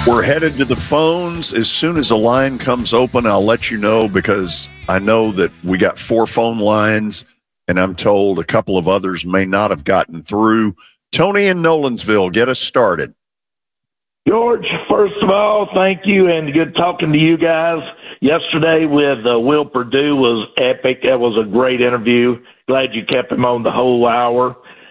We're headed to the phones. As soon as a line comes open, I'll let you know, because I know that we got 4 phone lines, and I'm told a couple of others may not have gotten through. Tony in Nolensville, get us started. George, first of all, thank you, and good talking to you guys. Yesterday with Will Perdue was epic. That was a great interview. Glad you kept him on the whole hour.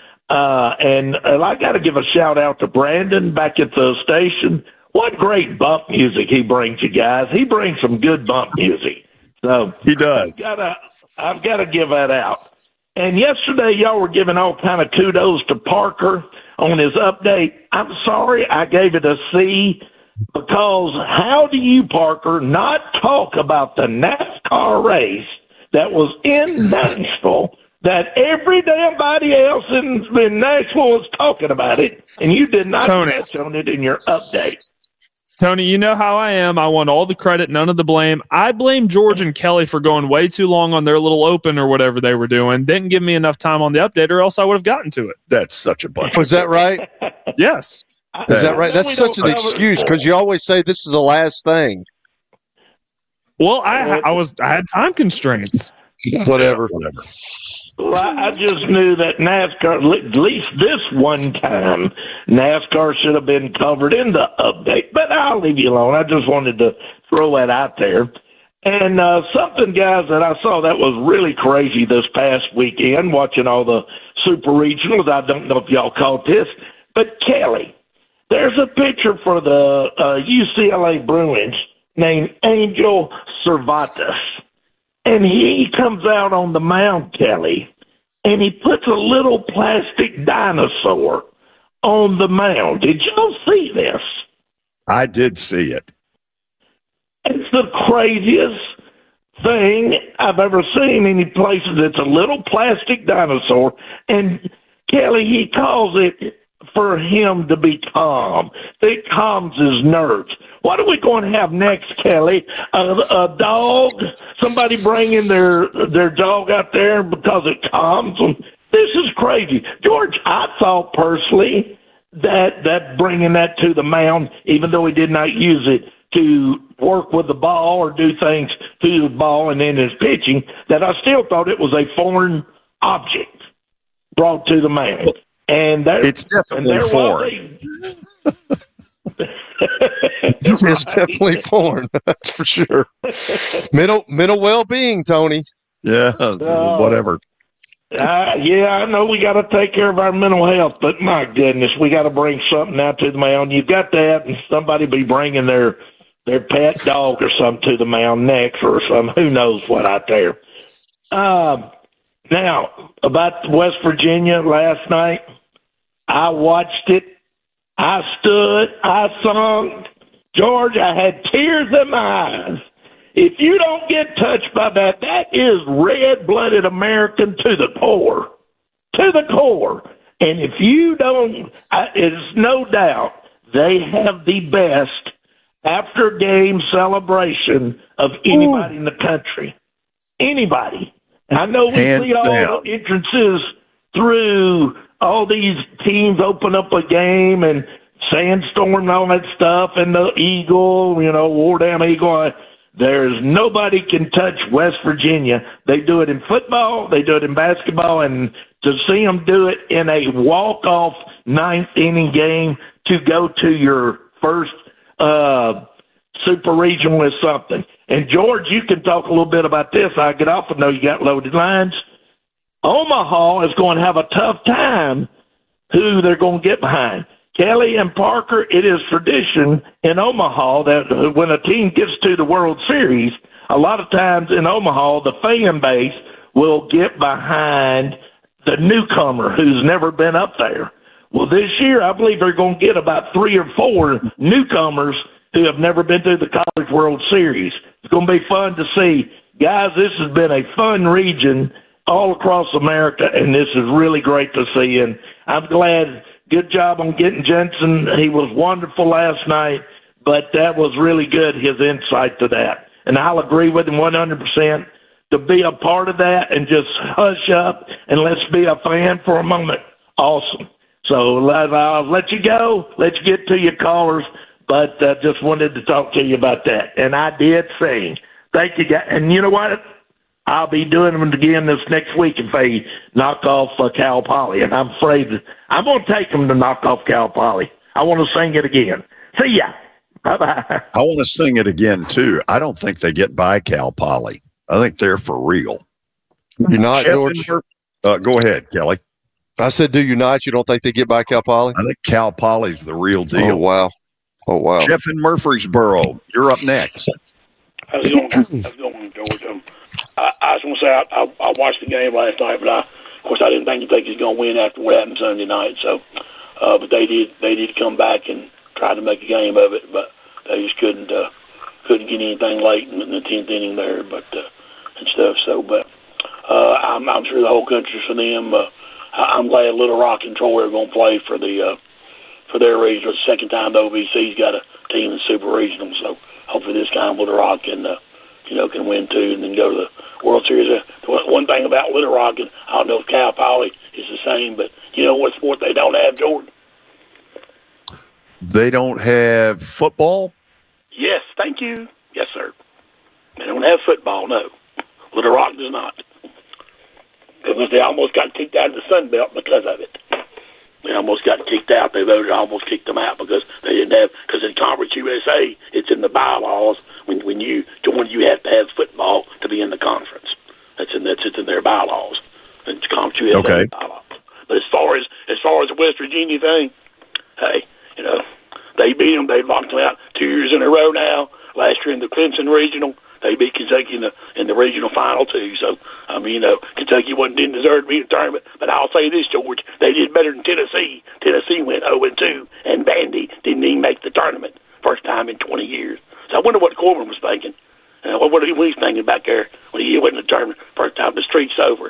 And I got to give a shout-out to Brandon back at the station. What great bump music he brings you guys. He brings some good bump music. So He does. I've got to give that out. And yesterday, y'all were giving all kind of kudos to Parker on his update. I'm sorry I gave it a C, because how do you, Parker, not talk about the NASCAR race that was in Nashville, that every damn body else in Nashville was talking about it, and you did not touch on it in your update? Tony, you know how I am. I want all the credit, none of the blame. I blame George and Kelly for going way too long on their little open or whatever they were doing. Didn't give me enough time on the update, or else I would have gotten to it. That's such a bunch. Was that right? Yes. Is that right? That's such an excuse, because you always say this is the last thing. Well, I had time constraints. Whatever. Well, I just knew that NASCAR, at least this one time, NASCAR should have been covered in the update. But I'll leave you alone. I just wanted to throw that out there. And something, guys, that I saw that was really crazy this past weekend, watching all the super regionals. I don't know if y'all caught this, but Kelly, there's a pitcher for the UCLA Bruins named Angel Cervantes. And he comes out on the mound, Kelly, and he puts a little plastic dinosaur on the mound. Did y'all see this? I did see it. It's the craziest thing I've ever seen any places. It's a little plastic dinosaur, and Kelly, he calls it for him to be calm. It calms his nerves. What are we going to have next, Kelly? A dog? Somebody bringing their dog out there because it calms them? This is crazy. George, I thought personally that bringing that to the mound, even though he did not use it to work with the ball or do things to the ball and in his pitching, that I still thought it was a foreign object brought to the mound. And it's definitely foreign. It's definitely foreign. That's for sure. Mental well-being, Tony. Yeah, whatever. Yeah, I know we got to take care of our mental health, but my goodness, we got to bring something out to the mound. You've got that, and somebody be bringing their pet dog or something to the mound next, or some who knows what out there. Now, about West Virginia last night, I watched it. I stood, I sung. George, I had tears in my eyes. If you don't get touched by that, that is red-blooded American to the core. To the core. And if you don't, it's no doubt they have the best after-game celebration of anybody in the country. Anybody. I know we see all the entrances through all these teams open up a game and Sandstorm and all that stuff, and the Eagle, War Down Eagle. There's nobody can touch West Virginia. They do it in football, they do it in basketball, and to see them do it in a walk-off ninth-inning game to go to your first super regional is something. And, George, you can talk a little bit about this. I get off and know you got loaded lines. Omaha is going to have a tough time who they're going to get behind. Kelly and Parker, it is tradition in Omaha that when a team gets to the World Series, a lot of times in Omaha, the fan base will get behind the newcomer who's never been up there. Well, this year, I believe they're going to get about 3 or 4 newcomers who have never been to the College World Series. It's going to be fun to see. Guys, this has been a fun region all across America, and this is really great to see. And I'm glad. Good job on getting Jensen. He was wonderful last night, but that was really good, his insight to that. And I'll agree with him 100% to be a part of that and just hush up and let's be a fan for a moment. Awesome. So I'll let you go, let you get to your callers, But just wanted to talk to you about that. And I did sing. Thank you, guys. And you know what? I'll be doing them again this next week if they knock off Cal Poly. And I'm afraid I'm going to take them to knock off Cal Poly. I want to sing it again. See ya. Bye-bye. I want to sing it again, too. I don't think they get by Cal Poly. I think they're for real. You're not, George? Go ahead, Kelly. I said, do you not? You don't think they get by Cal Poly? I think Cal Poly's the real deal. Oh, wow. Jeff in Murfreesboro, you're up next. How's it going, George? I just want to say I watched the game last night, but of course I didn't think he was going to win after what happened Sunday night. So, but they did come back and try to make a game of it, but they just couldn't get anything late in the 10th inning there, but and stuff. So, but I'm sure the whole country's for them. I'm glad Little Rock and Troy are going to play for their regional. It's the second time the OVC's got a team in Super Regional, so hopefully this time Little Rock can win too, and then go to the World Series. One thing about Little Rock, and I don't know if Cal Poly is the same, but you know what sport they don't have, Jordan? They don't have football? Yes, thank you. Yes, sir. They don't have football, no. Little Rock does not. Because they almost got kicked out of the Sun Belt because of it. They almost got kicked out. They voted almost kicked them out because they didn't have, because in Conference USA, it's in the bylaws. When you join, you have to have football to be in the conference. That's in their bylaws. It's Conference USA okay. bylaws. But as far as the West Virginia thing, hey, they beat them. They locked them out 2 years in a row now. Last year in the Clemson Regional, they beat Kentucky in the regional final too. So Kentucky didn't deserve to be in the tournament. But I'll say this, George, they did better than Tennessee. Tennessee went 0-2, and Vandy didn't even make the tournament. First time in 20 years. So I wonder what Corbin was thinking. What he was thinking back there when he went in the tournament. First time the streak's over.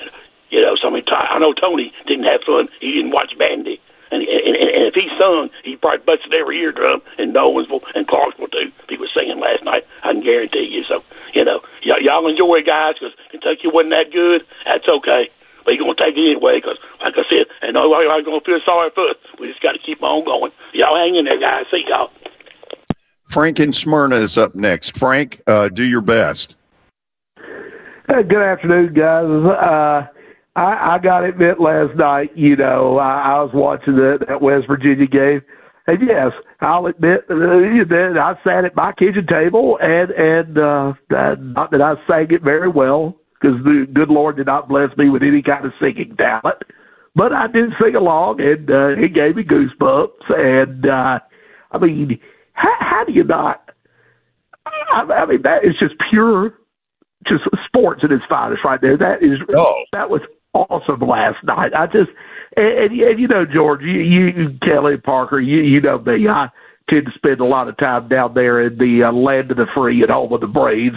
I know Tony didn't have fun. He didn't watch Vandy. And if he sung, he probably busted every eardrum in Nolensville and Clarksville, too. He was singing last night, I can guarantee you. So, y'all enjoy it, guys, because Kentucky wasn't that good. That's okay. But you're going to take it anyway because, like I said, and nobody going to feel sorry for us. We just got to keep on going. Y'all hang in there, guys. See y'all. Frank in Smyrna is up next. Frank, do your best. Hey, good afternoon, guys. I got to admit, last night, I was watching that West Virginia game, and yes, I'll admit that I sat at my kitchen table, and not that I sang it very well, because the good Lord did not bless me with any kind of singing talent, but I did sing along, and it gave me goosebumps, and how do you not? I mean, that is just pure, just sports at its finest right there. That was awesome last night. And George, you Kelly Parker, you know me. I tend to spend a lot of time down there in the land of the free and home of the Braves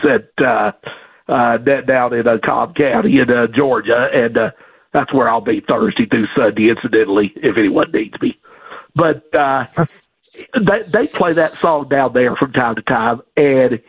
down in Cobb County in Georgia, and that's where I'll be Thursday through Sunday, incidentally, if anyone needs me. But they play that song down there from time to time, and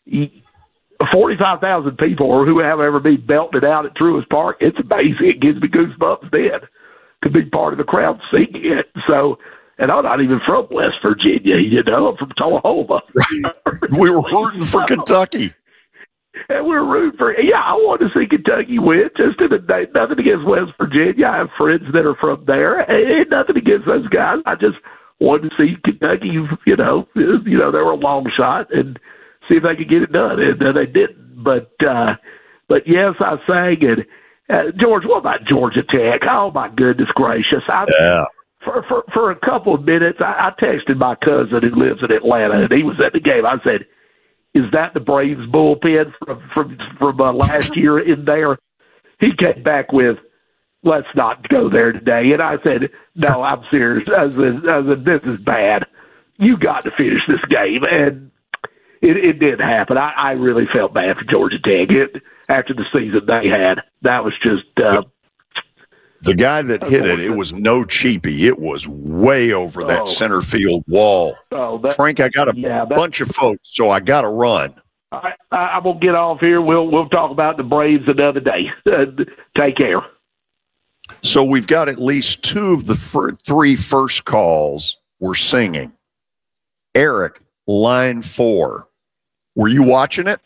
45,000 people or whoever be belting it out at Truist Park. It's amazing. It gives me goosebumps then to be part of the crowd singing it. So, and I'm not even from West Virginia, I'm from Tullahoma. We were rooting for Kentucky. And we're rooting for, I want to see Kentucky win. Just in the day, nothing against West Virginia. I have friends that are from there. And nothing against those guys. I just wanted to see Kentucky, they were a long shot and see if they could get it done. And they didn't. But yes, I sang it. George, what about Georgia Tech? Oh, my goodness gracious. For a couple of minutes, I texted my cousin who lives in Atlanta, and he was at the game. I said, is that the Braves bullpen from last year in there? He came back with, let's not go there today. And I said, no, I'm serious. I said, this is bad. You got to finish this game. And it did happen. I really felt bad for Georgia Tech after the season they had. That was just the guy that hit it. It was no cheapie. It was way over that center field wall. Frank, I got a bunch of folks, so I got to run. I'm gonna get off here. We'll talk about the Braves another day. Take care. So we've got at least two of the three first calls were singing. Eric, line 4. Were you watching it?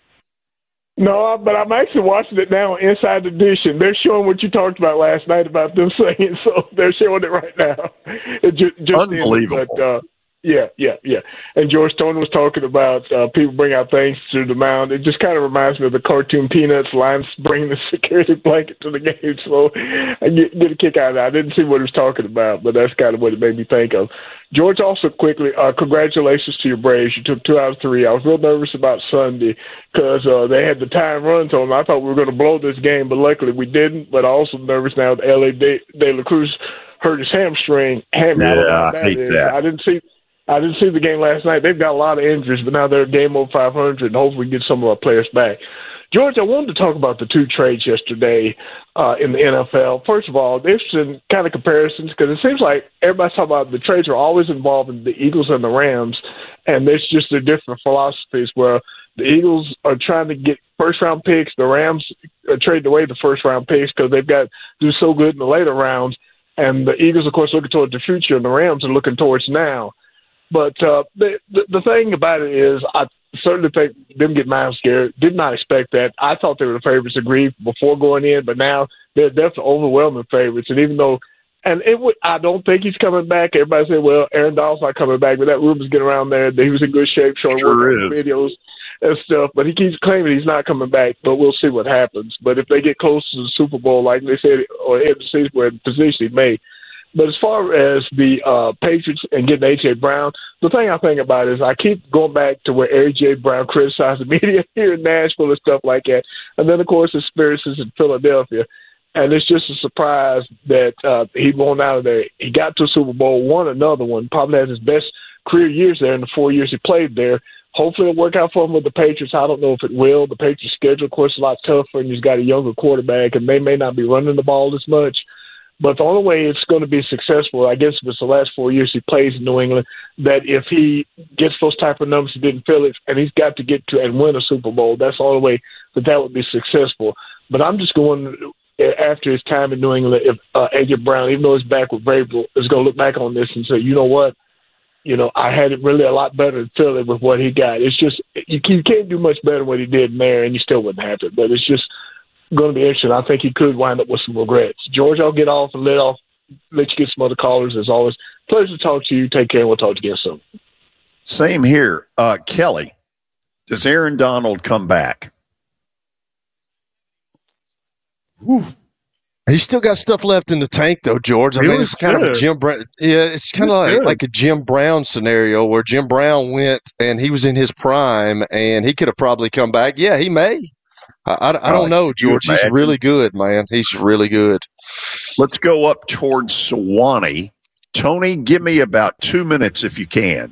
No, but I'm actually watching it now on Inside Edition. They're showing what you talked about last night about them saying, so they're showing it right now. Just Unbelievable. Yeah. And George Stone was talking about people bring out things to the mound. It just kind of reminds me of the cartoon Peanuts lines bringing the security blanket to the game. So I get a kick out of that. I didn't see what he was talking about, but that's kind of what it made me think of. George, also quickly, congratulations to your Braves. You took 2 out of 3. I was real nervous about Sunday because they had the time runs on. I thought we were going to blow this game, but luckily we didn't. But also nervous now that L.A. De La Cruz hurt his hamstring. I hate that. I didn't see the game last night. They've got a lot of injuries, but now they're game over 500, and hopefully we get some of our players back. George, I wanted to talk about the 2 trades yesterday in the NFL. First of all, there's some kind of comparisons because it seems like everybody's talking about the trades are always involving the Eagles and the Rams, and there's just their different philosophies where the Eagles are trying to get first-round picks. The Rams are trading away the first-round picks because they've got to do so good in the later rounds, and the Eagles, of course, looking towards the future, and the Rams are looking towards now. But the thing about it is I certainly think them getting Miles Garrett, did not expect that. I thought they were the favorites agreed before going in, but now they're definitely overwhelming favorites. And even though I don't think he's coming back. Everybody said, well, Aaron Donald's not coming back, but that rumor's getting around there that he was in good shape, showing videos and stuff. But he keeps claiming he's not coming back, but we'll see what happens. But if they get close to the Super Bowl, like they said, or NFC, where the position he may. But as far as the Patriots and getting A.J. Brown, the thing I think about is I keep going back to where A.J. Brown criticized the media here in Nashville and stuff like that. And then, of course, experiences in Philadelphia. And it's just a surprise that he won out of there. He got to a Super Bowl, won another one, probably has his best career years there in the 4 years he played there. Hopefully it'll work out for him with the Patriots. I don't know if it will. The Patriots' schedule, of course, is a lot tougher, and he's got a younger quarterback, and they may not be running the ball as much. But the only way it's going to be successful, I guess, if it's the last 4 years he plays in New England, that if he gets those type of numbers he did in Philly, and he's got to get to and win a Super Bowl, that's the only way that would be successful. But I'm just going after his time in New England, if A.J. Brown, even though he's back with Vrabel, is going to look back on this and say, you know what? I had it really a lot better in Philly with what he got. It's just you can't do much better than what he did in there, and you still wouldn't have it. But it's just going to be interesting. I think he could wind up with some regrets. George, I'll get off and let you get some other callers. As always, pleasure to talk to you. Take care, and we'll talk to you again soon. Same here. Kelly, does Aaron Donald come back? Whew. He's still got stuff left in the tank, though, George. I mean, it's kind of a Jim Brown. Yeah, it's kind of like a Jim Brown scenario where Jim Brown went and he was in his prime and he could have probably come back. Yeah, he may. I don't know, George. He's really good, man. He's really good. Let's go up towards Sewanee. Tony, give me about 2 minutes if you can.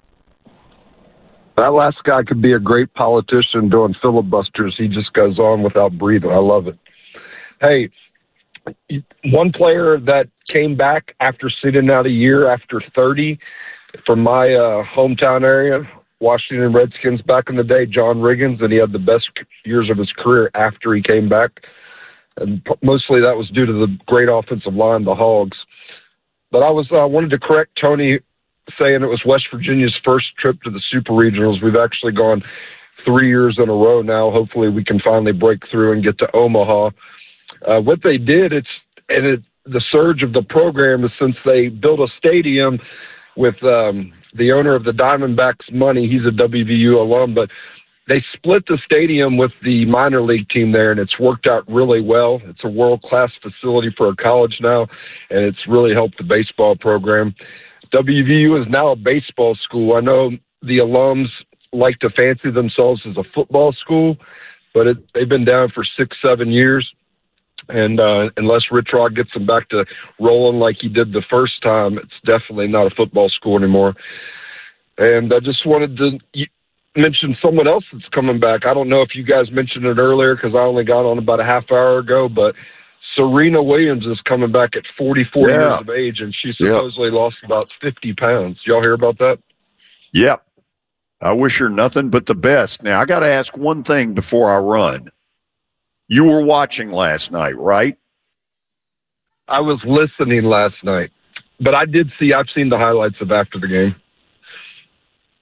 That last guy could be a great politician doing filibusters. He just goes on without breathing. I love it. Hey, one player that came back after sitting out a year after 30 from my hometown area, Washington Redskins back in the day, John Riggins, and he had the best years of his career after he came back. And mostly that was due to the great offensive line, the Hogs. But I wanted to correct Tony saying it was West Virginia's first trip to the Super Regionals. We've actually gone 3 years in a row now. Hopefully we can finally break through and get to Omaha. What they did, the surge of the program is since they built a stadium with the owner of the Diamondbacks money. He's a WVU alum, but they split the stadium with the minor league team there, and it's worked out really well. It's a world-class facility for a college now, and it's really helped the baseball program. WVU is now a baseball school. I know the alums like to fancy themselves as a football school, but they've been down for 6-7 years. And unless Rich Rod gets them back to rolling like he did the first time, it's definitely not a football school anymore. And I just wanted to mention someone else that's coming back. I don't know if you guys mentioned it earlier because I only got on about a half hour ago, but Serena Williams is coming back at 44 years of age, and she supposedly lost about 50 pounds. Y'all hear about that? Yep. I wish her nothing but the best. Now, I got to ask one thing before I run. You were watching last night, right? I was listening last night, but I've seen the highlights of after the game.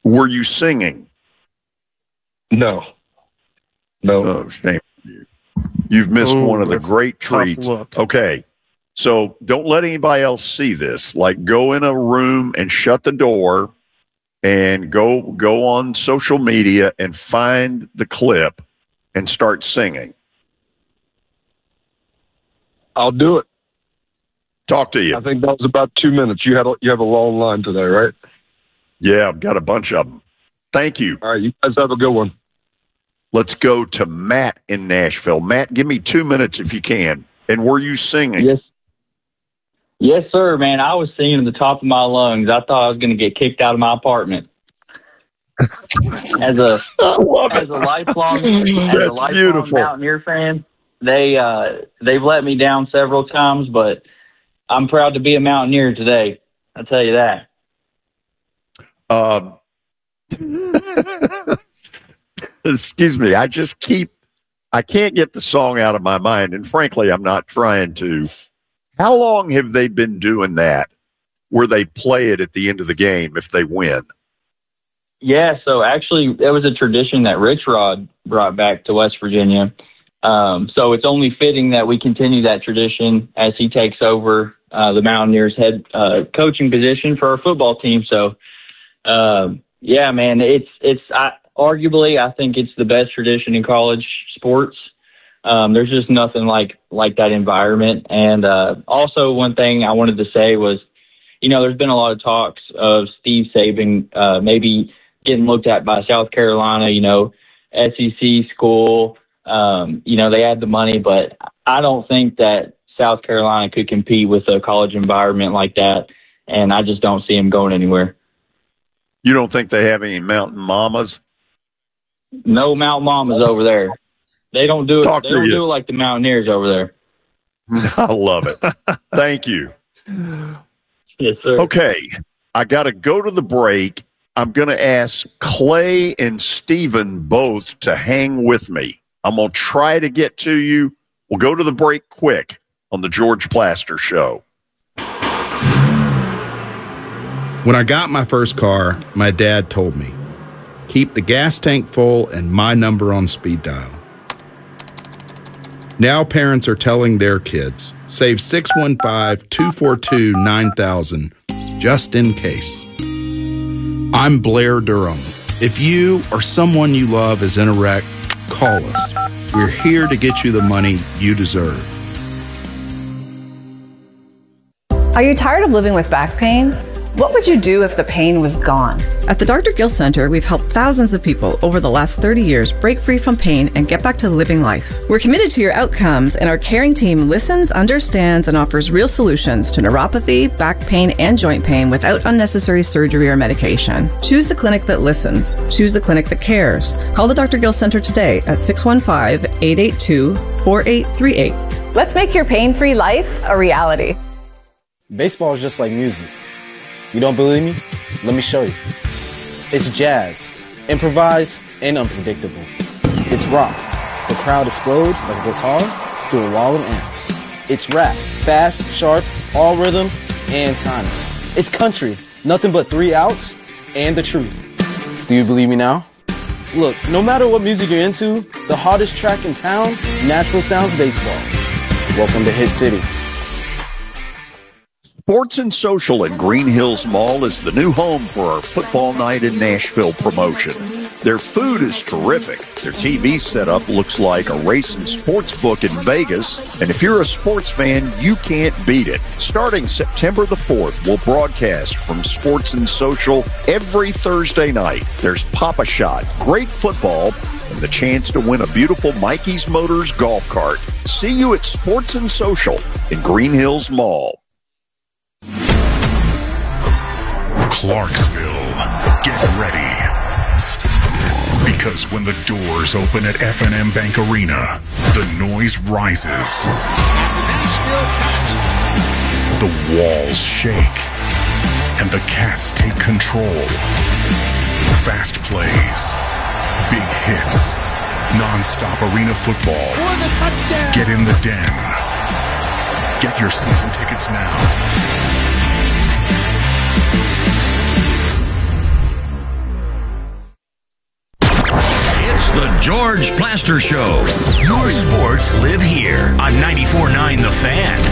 Were you singing? No. Oh, shame. You've missed one of the great treats. Okay. So don't let anybody else see this. Like, go in a room and shut the door and go on social media and find the clip and start singing. I'll do it. Talk to you. I think that was about 2 minutes. You have a long line today, right? Yeah, I've got a bunch of them. Thank you. All right, you guys have a good one. Let's go to Matt in Nashville. Matt, give me 2 minutes if you can. And were you singing? Yes, sir, man. I was singing at the top of my lungs. I thought I was going to get kicked out of my apartment. As a lifelong Mountaineer fan, they've let me down several times, but I'm proud to be a Mountaineer today. I'll tell you that. Excuse me. I can't get the song out of my mind, and frankly, I'm not trying to. How long have they been doing that, where they play it at the end of the game if they win? Yeah, so actually, that was a tradition that Rich Rod brought back to West Virginia. So it's only fitting that we continue that tradition as he takes over the Mountaineers' head coaching position for our football team. So, yeah, man, arguably, I think it's the best tradition in college sports. There's just nothing like that environment. And also one thing I wanted to say was, there's been a lot of talks of Steve Saban maybe getting looked at by South Carolina, SEC school. They had the money, but I don't think that South Carolina could compete with a college environment like that. And I just don't see them going anywhere. You don't think they have any mountain mamas? No mountain mamas over there. They don't do it. They don't do it like the Mountaineers over there. I love it. Thank you. Yes, sir. Okay, I got to go to the break. I'm going to ask Clay and Steven both to hang with me. I'm going to try to get to you. We'll go to the break quick on the George Plaster Show. When I got my first car, my dad told me, keep the gas tank full and my number on speed dial. Now parents are telling their kids, save 615-242-9000 just in case. I'm Blair Durham. If you or someone you love is in a wreck, call us. We're here to get you the money you deserve. Are you tired of living with back pain? What would you do if the pain was gone? At the Dr. Gill Center, we've helped thousands of people over the last 30 years break free from pain and get back to living life. We're committed to your outcomes, and our caring team listens, understands, and offers real solutions to neuropathy, back pain, and joint pain without unnecessary surgery or medication. Choose the clinic that listens. Choose the clinic that cares. Call the Dr. Gill Center today at 615-882-4838. Let's make your pain-free life a reality. Baseball is just like music. You don't believe me? Let me show you. It's jazz, improvised, and unpredictable. It's rock. The crowd explodes like a guitar through a wall of amps. It's rap, fast, sharp, all rhythm, and timing. It's country, nothing but 3 outs, and the truth. Do you believe me now? Look, no matter what music you're into, the hottest track in town, Nashville Sounds Baseball. Welcome to Hit City. Sports and Social at Green Hills Mall is the new home for our Football Night in Nashville promotion. Their food is terrific. Their TV setup looks like a racing sports book in Vegas. And if you're a sports fan, you can't beat it. Starting September the 4th, we'll broadcast from Sports and Social every Thursday night. There's Pop-A-Shot, great football, and the chance to win a beautiful Mikey's Motors golf cart. See you at Sports and Social in Green Hills Mall. Clarksville, get ready. Because when the doors open at F&M Bank Arena, the noise rises. The walls shake. And the Cats take control. Fast plays. Big hits. Non-stop arena football. Get in the den. Get your season tickets now. The George Plaster Show. Your sports live here on 94.9 The Fan.